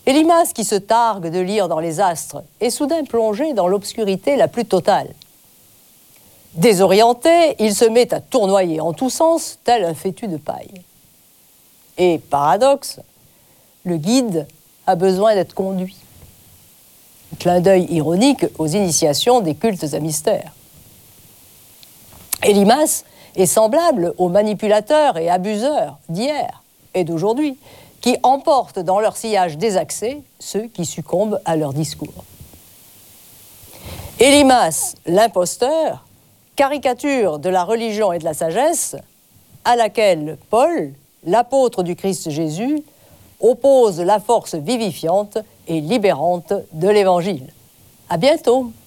Élymas, qui se targue de lire dans les astres, est soudain plongé dans l'obscurité la plus totale. Désorienté, il se met à tournoyer en tous sens, tel un fétu de paille. Et, paradoxe, le guide a besoin d'être conduit. Clin d'œil ironique aux initiations des cultes à mystère. Élymas est semblable aux manipulateurs et abuseurs d'hier et d'aujourd'hui, qui emportent dans leur sillage désaxé ceux qui succombent à leur discours. Élymas, l'imposteur, caricature de la religion et de la sagesse à laquelle Paul, l'apôtre du Christ Jésus, oppose la force vivifiante et libérante de l'Évangile. À bientôt!